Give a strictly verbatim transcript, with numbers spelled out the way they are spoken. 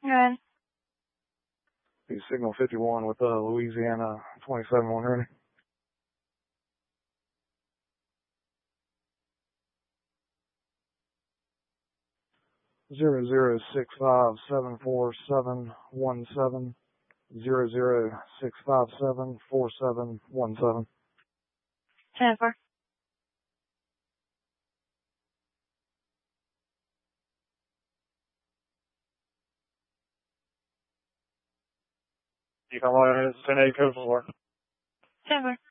Good. Be signal fifty-one with uh, Louisiana twenty-seven one ready. Zero zero six five seven four seven one seven zero zero six five seven four seven one seven. ten four. You come on, it's ten eight code four. ten four.